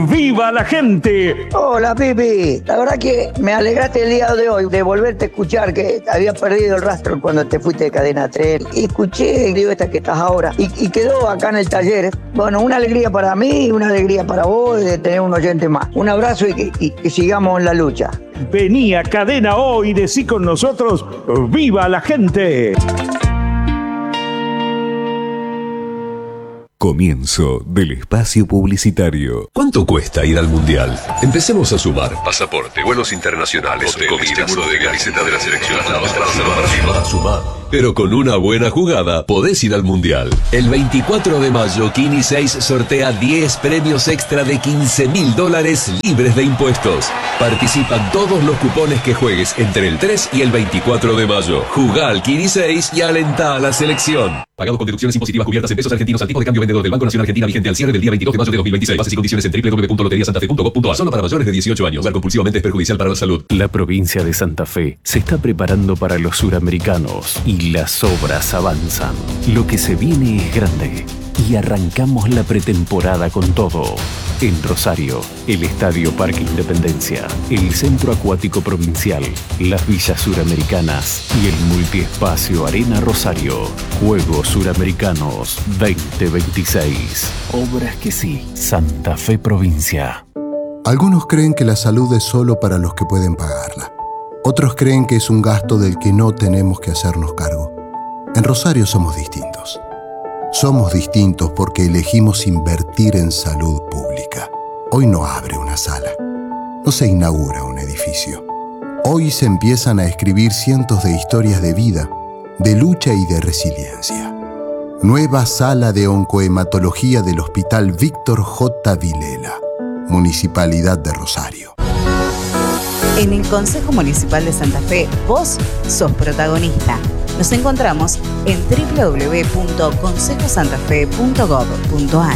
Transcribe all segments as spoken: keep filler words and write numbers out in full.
¡Viva la gente! Hola, Pipi. La verdad que me alegraste el día de hoy de volverte a escuchar, que había perdido el rastro cuando te fuiste de Cadena tres. Y escuché, digo, esta que estás ahora. Y, y quedó acá en el taller. Bueno, una alegría para mí y una alegría para vos de tener un oyente más. Un abrazo y que, y, que sigamos en la lucha. Vení a Cadena O y decí con nosotros: ¡viva la gente! Comienzo del espacio publicitario. ¿Cuánto cuesta ir al Mundial? Empecemos a sumar. Pasaporte, vuelos internacionales, hotel, comida, seguro de camiseta de la selección. Sumar, sumar. Pero con una buena jugada podés ir al Mundial. El veinticuatro de mayo, Kini seis sortea diez premios extra de quince mil dólares libres de impuestos. Participan todos los cupones que juegues entre el tres y el veinticuatro de mayo. Jugá al Kini seis y alentá a la selección. Pagado con deducciones impositivas cubiertas en pesos argentinos al tipo de cambio vendedor del Banco Nacional Argentina vigente al cierre del día veintidós de mayo de dos mil veintiséis. Bases y condiciones en doble u doble u doble u punto lotería santa fe punto gov punto a. Solo para mayores de dieciocho años. Jugar compulsivamente es perjudicial para la salud. La provincia de Santa Fe se está preparando para los suramericanos y las obras avanzan. Lo que se viene es grande y arrancamos la pretemporada con todo. En Rosario, el Estadio Parque Independencia, el Centro Acuático Provincial, las Villas Suramericanas y el Multiespacio Arena Rosario. Juegos Suramericanos veinte veintiséis. Obras que sí. Santa Fe Provincia. Algunos creen que la salud es solo para los que pueden pagarla. Otros creen que es un gasto del que no tenemos que hacernos cargo. En Rosario somos distintos. Somos distintos porque elegimos invertir en salud pública. Hoy no abre una sala. No se inaugura un edificio. Hoy se empiezan a escribir cientos de historias de vida, de lucha y de resiliencia. Nueva sala de oncohematología del Hospital Víctor J. Vilela, Municipalidad de Rosario. En el Consejo Municipal de Santa Fe, vos sos protagonista. Nos encontramos en doble u doble u doble u punto consejo santa fe punto gov punto a r.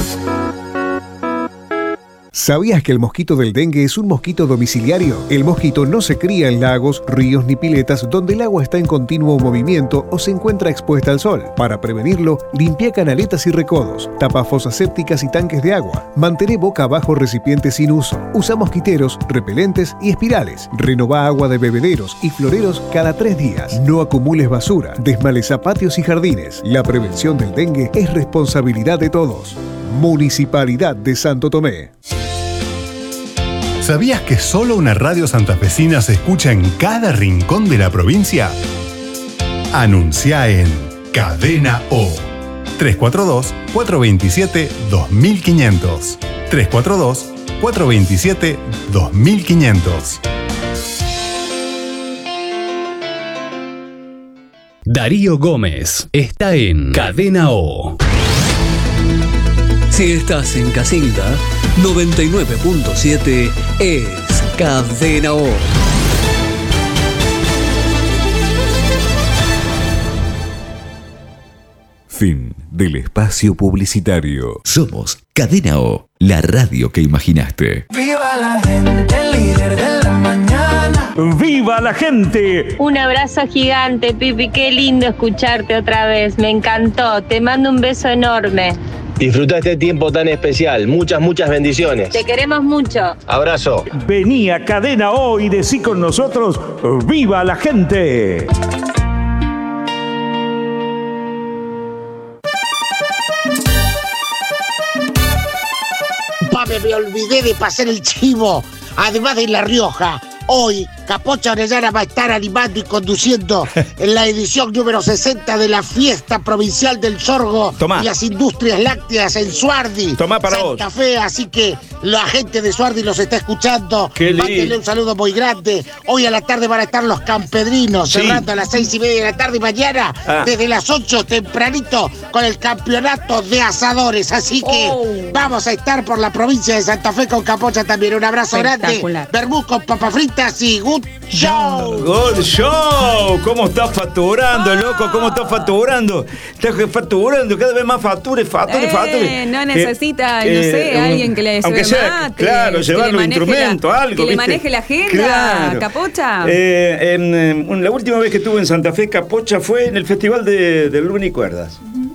¿Sabías que el mosquito del dengue es un mosquito domiciliario? El mosquito no se cría en lagos, ríos ni piletas donde el agua está en continuo movimiento o se encuentra expuesta al sol. Para prevenirlo, limpia canaletas y recodos, tapa fosas sépticas y tanques de agua, mantén boca abajo recipientes sin uso, usa mosquiteros, repelentes y espirales, renová agua de bebederos y floreros cada tres días, no acumules basura, desmaleza patios y jardines. La prevención del dengue es responsabilidad de todos. Municipalidad de Santo Tomé. ¿Sabías que solo una radio santafesina se escucha en cada rincón de la provincia? Anuncia en Cadena O. tres cuatro dos, cuatro dos siete, dos mil quinientos. tres cuatro dos, cuatro dos siete, dos mil quinientos. Darío Gómez está en Cadena O. Si estás en Casilda, noventa y nueve punto siete es Cadena O. Fin del espacio publicitario. Somos Cadena O, la radio que imaginaste. ¡Viva la gente, el líder de la mañana! ¡Viva la gente! Un abrazo gigante, Pipi, qué lindo escucharte otra vez, me encantó, te mando un beso enorme. Disfruta este tiempo tan especial. Muchas, muchas bendiciones. Te queremos mucho. Abrazo. Vení a Cadena O y decí con nosotros: ¡viva la gente! Papi, me olvidé de pasar el chivo. Además de La Rioja, hoy Capocha Orellana va a estar animando y conduciendo en la edición número sesenta de la Fiesta Provincial del Sorgo Tomá. Y las Industrias Lácteas en Suardi, Tomá para Santa vos. Fe, así que la gente de Suardi los está escuchando. Mándenle un saludo muy grande. Hoy a la tarde van a estar los campedrinos, sí. cerrando a las seis y media de la tarde y mañana ah. desde las ocho tempranito con el campeonato de asadores. Así que oh. vamos a estar por la provincia de Santa Fe con Capocha también. Un abrazo grande. Vermú con papas fritas y good show. Good show. ¿Cómo estás facturando, ah. loco? ¿Cómo estás facturando? Estás facturando cada vez más facture, facture, eh, facture. No necesita, eh, no sé, eh, alguien que le aunque sea, mate, claro, llevar los instrumentos, la, algo. Que ¿viste? le maneje la agenda, claro. Capocha. Eh, en, en, la última vez que estuve en Santa Fe, Capocha fue en el Festival de, de Luna y Cuerdas.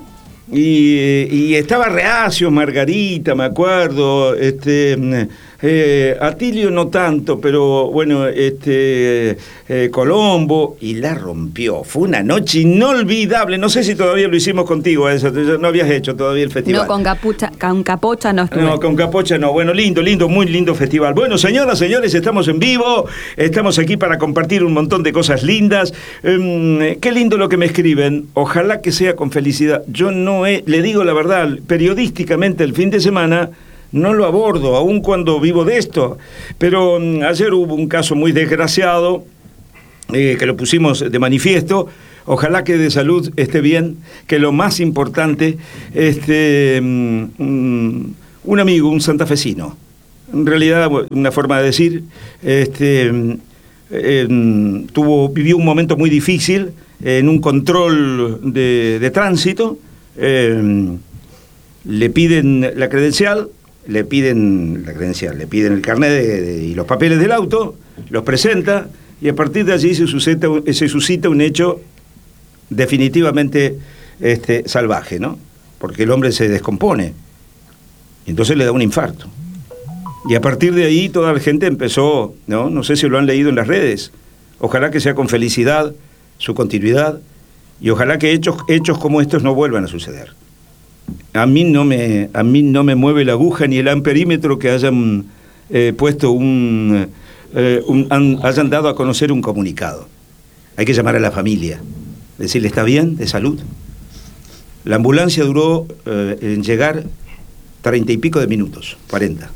y, y estaba reacio Margarita, me acuerdo, este... Eh, Atilio no tanto, pero bueno, este eh, Colombo, y la rompió. Fue una noche inolvidable. No sé si todavía lo hicimos contigo, eso. No habías hecho todavía el festival. No, con capucha, con capocha no estuve. No, con capocha no. Bueno, lindo, lindo, muy lindo festival. Bueno, señoras, señores, estamos en vivo. Estamos aquí para compartir un montón de cosas lindas. Eh, qué lindo lo que me escriben. Ojalá que sea con felicidad. Yo no he, le digo la verdad, periodísticamente el fin de semana no lo abordo, aun cuando vivo de esto. Pero um, ayer hubo un caso muy desgraciado, eh, que lo pusimos de manifiesto. Ojalá que de salud esté bien, que lo más importante, este, um, un amigo, un santafesino, en realidad una forma de decir, este, eh, tuvo, vivió un momento muy difícil en un control de, de tránsito, eh, le piden la credencial, le piden la credencial, le piden el carnet de, de, y los papeles del auto, los presenta, y a partir de allí se suscita, se suscita un hecho definitivamente este, salvaje, ¿no? Porque el hombre se descompone, y entonces le da un infarto. Y a partir de ahí toda la gente empezó, ¿no? No sé si lo han leído en las redes, ojalá que sea con felicidad su continuidad, y ojalá que hechos, hechos como estos no vuelvan a suceder. A mí no me, a mí no me mueve la aguja ni el amperímetro que hayan eh, puesto un, eh, un han, hayan dado a conocer un comunicado. Hay que llamar a la familia, decirle, ¿está bien? ¿De salud? La ambulancia duró eh, en llegar treinta y pico de minutos, cuarenta.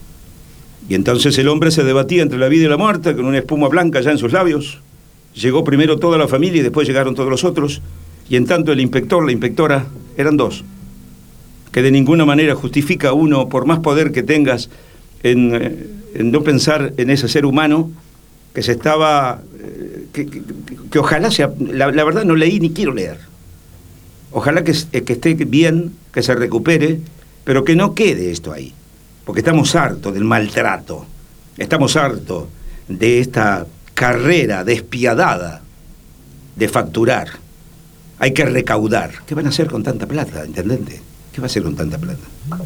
Y entonces el hombre se debatía entre la vida y la muerte con una espuma blanca ya en sus labios. Llegó primero toda la familia y después llegaron todos los otros. Y en tanto el inspector, la inspectora, eran dos, que de ninguna manera justifica uno, por más poder que tengas, en, en no pensar en ese ser humano que se estaba, que, que, que ojalá sea, la, la verdad no leí ni quiero leer, ojalá que, que esté bien, que se recupere, pero que no quede esto ahí, porque estamos hartos del maltrato, estamos hartos de esta carrera despiadada de facturar. Hay que recaudar. ¿Qué van a hacer con tanta plata, intendente? ¿Qué va a hacer con tanta plata?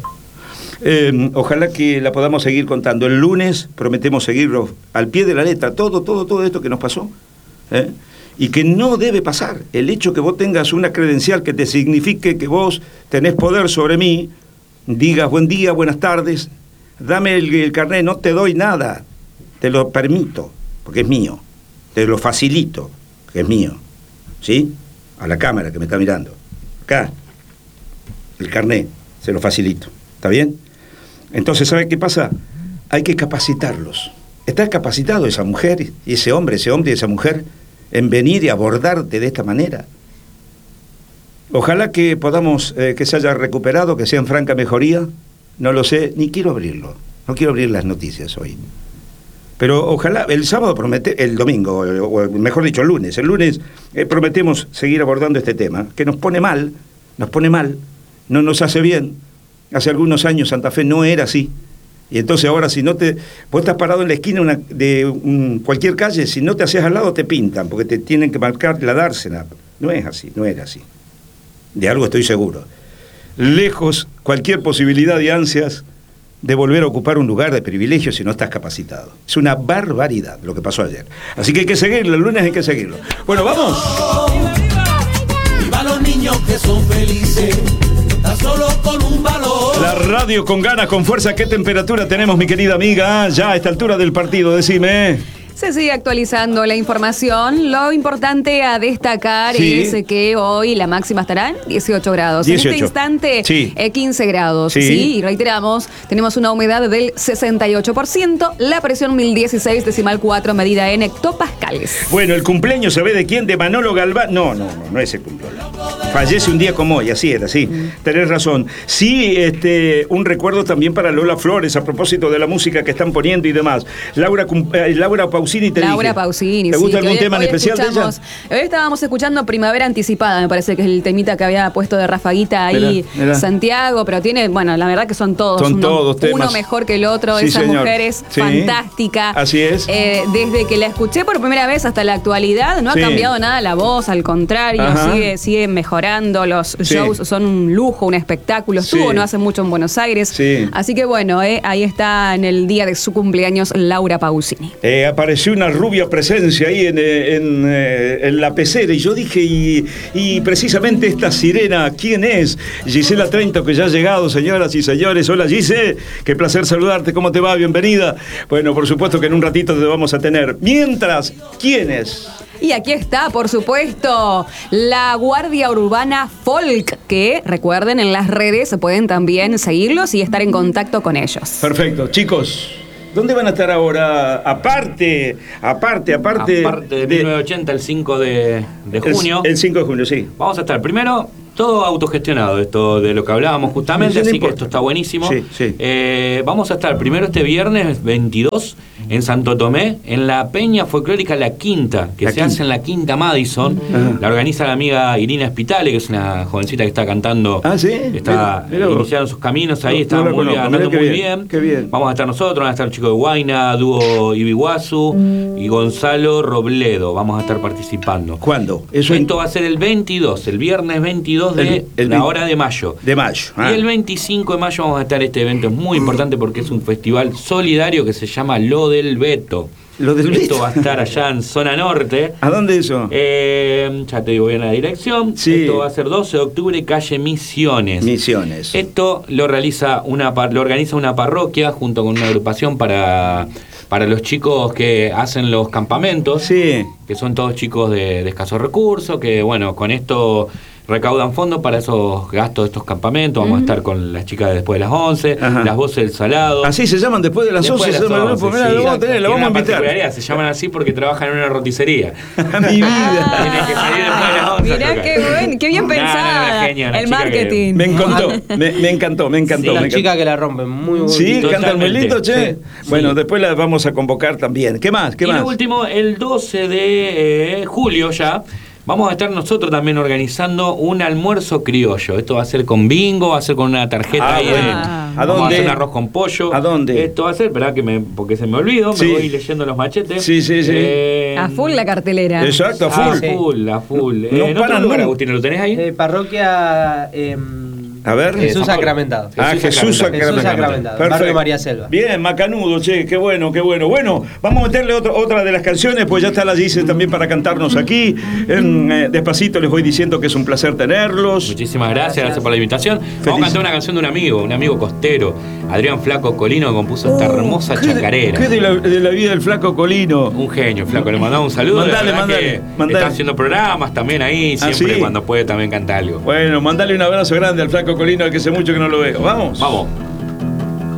Eh, ojalá que la podamos seguir contando. El lunes prometemos seguirlo al pie de la letra, todo, todo, todo esto que nos pasó. ¿eh? Y que no debe pasar. El hecho que vos tengas una credencial que te signifique que vos tenés poder sobre mí, digas buen día, buenas tardes, dame el, el carnet, no te doy nada, te lo permito, porque es mío, te lo facilito, que es mío, ¿sí? A la cámara que me está mirando, acá, el carnet, se lo facilito, ¿está bien? Entonces, ¿sabe qué pasa? Hay que capacitarlos. ¿Está capacitado esa mujer y ese hombre, ese hombre y esa mujer en venir y abordarte de esta manera? Ojalá que podamos, eh, que se haya recuperado, que sea en franca mejoría, no lo sé, ni quiero abrirlo, no quiero abrir las noticias hoy. Pero ojalá, el sábado promete, el domingo, o mejor dicho, el lunes, el lunes eh, prometemos seguir abordando este tema, que nos pone mal, nos pone mal, no nos hace bien. Hace algunos años Santa Fe no era así. Y entonces ahora si no te... Vos estás parado en la esquina una, de un, cualquier calle, si no te haces al lado te pintan, porque te tienen que marcar la dársena. No es así, no era así. De algo estoy seguro. Lejos cualquier posibilidad y ansias de volver a ocupar un lugar de privilegio si no estás capacitado. Es una barbaridad lo que pasó ayer. Así que hay que seguirlo, el lunes hay que seguirlo. Bueno, vamos. Viva los niños que son felices, tan solo con un valor. La radio con ganas, con fuerza. ¿Qué temperatura tenemos, mi querida amiga? Ya a esta altura del partido, decime. Se sigue actualizando la información. Lo importante a destacar sí. es que hoy la máxima estará en dieciocho grados. dieciocho. En este instante, sí. eh, quince grados. Sí. sí. Y reiteramos, tenemos una humedad del sesenta y ocho por ciento. La presión mil dieciséis decimal cuatro, medida en hectopascales. Bueno, el cumpleaños, ¿sabe de quién? De Manolo Galván. No, no, no, no es el cumpleaños. Fallece un día como hoy, así era, sí. Mm. Tenés razón. Sí, este, un recuerdo también para Lola Flores, a propósito de la música que están poniendo y demás. Laura, eh, Laura Pausini Pausini te Laura dije. Pausini, ¿Te sí, gusta que algún hoy- tema en hoy especial de ella? escuchamos- Hoy estábamos escuchando Primavera Anticipada, me parece que es el temita que había puesto de Rafaguita ahí Mirá, mirá. Santiago, pero tiene, bueno, la verdad que son todos, Son uno, todos temas. uno mejor que el otro, Sí, esa señor. mujer es Sí. fantástica. Así es. Eh, desde que la escuché por primera vez hasta la actualidad, no Sí. ha cambiado nada la voz, al contrario, Ajá. sigue, sigue mejorando, los Sí. shows son un lujo, un espectáculo, Sí. estuvo no hace mucho en Buenos Aires, Sí. así que bueno, eh, ahí está en el día de su cumpleaños Laura Pausini. Eh, apareció una rubia presencia ahí en, eh, en, eh, en la pecera y yo dije, y, y precisamente esta sirena, ¿quién es? Gisela Trento, que ya ha llegado, señoras y señores. Hola Gise, qué placer saludarte, ¿cómo te va? Bienvenida. Bueno, por supuesto que en un ratito te vamos a tener. Mientras, ¿quién es? Y aquí está, por supuesto, la Guardia Urbana Folk, que recuerden en las redes pueden también seguirlos y estar en contacto con ellos. Perfecto, chicos. ¿Dónde van a estar ahora? Aparte, aparte, aparte. Aparte de mil novecientos ochenta, el cinco de, de junio. El, el cinco de junio, sí. Vamos a estar primero. Todo autogestionado, esto de lo que hablábamos justamente, Sí, no así que importa. esto está buenísimo. Sí, sí. Eh, vamos a estar primero este viernes veintidós en Santo Tomé, en la Peña Folclórica La Quinta, que La se Quinta. hace en la Quinta Madison. Ajá. La organiza la amiga Irina Espitale, que es una jovencita que está cantando. Ah, sí. Está Mira, mira vos. iniciando sus caminos ahí, No, está no la muy conozco, bien, andando mira qué muy bien, bien. qué bien. Vamos a estar nosotros, van a estar el chico de Huayna, dúo Ibiguazu y Gonzalo Robledo. Vamos a estar participando. ¿Cuándo? Eso Esto va a ser el veintidós, el viernes veintidós de El- el la veinte hora de mayo. De mayo. Ah. Y el veinticinco de mayo vamos a estar este evento, es muy importante porque es un festival solidario que se llama Lo del Beto. Lo del Esto Beto. va a estar allá en zona norte. ¿A dónde eso? Eh, ya te digo bien la dirección. Sí. Esto va a ser doce de octubre, calle Misiones. Misiones. Esto lo realiza una par- lo organiza una parroquia junto con una agrupación para, para los chicos que hacen los campamentos. Sí. Que son todos chicos de, de escasos recursos, que bueno, con esto recaudan fondos para esos gastos de estos campamentos. Vamos a estar con las chicas de después de las once, Ajá. las voces del Salado. Así se llaman después de las Después once. de se las llama el grupo. once, Mirá, sí. lo vamos a tener, lo Tiene vamos a una invitar. particularidad, se llaman así porque trabajan en una roticería. Mi vida. Tienen que salir después de las once a Mirá tocar. qué, buen, qué bien Nah, nah, pensada una genia, una el chica que- marketing. Me encantó, me, me encantó, me encantó. Sí, me la encantó. chica que la rompe, muy bonito. Sí, cantan muy Totalmente. lindo, che. Sí. Bueno, Sí. después las vamos a convocar también. ¿Qué más? ¿Qué y más? lo último, el doce de eh, julio ya, vamos a estar nosotros también organizando un almuerzo criollo. Esto va a ser con bingo, va a ser con una tarjeta Ah, ahí de- bueno. ¿A Vamos dónde? a hacer un arroz con pollo. ¿A dónde? Esto va a ser, esperá que me, porque se me olvidó, Sí. me voy leyendo los machetes. Sí, sí, sí. Eh, A full la cartelera. Exacto, a A full. full, a full. No Eh, en otro paran lugar, nunca. Agustín, ¿lo tenés ahí? Eh, parroquia eh, A ver. Jesús San Pablo. Sacramentado. Ah, Jesús Jesús Sacramentado. Jesús Sacramentado, barrio Perfecto. María Selva. Bien, macanudo, che, qué bueno, qué bueno. Bueno, vamos a meterle otro- otra de las canciones, pues ya está la Gise también para cantarnos aquí. En, eh, despacito les voy diciendo que es un placer tenerlos. Muchísimas gracias, gracias por la invitación. Vamos Feliz. a cantar una canción de un amigo, un amigo costero, Adrián Flaco Colino, que compuso esta hermosa Oh, ¿Qué de- chacarera. ¿Qué de la, de la vida del flaco Colino? Un genio, Flaco, le mandamos un saludo. Mandale, la verdad mandale, que mandale. Está haciendo programas también ahí, Ah, siempre ¿sí? cuando puede también canta algo. Bueno, mandale un abrazo grande al flaco Colino, que hace mucho que no lo veo. Vamos. Vamos.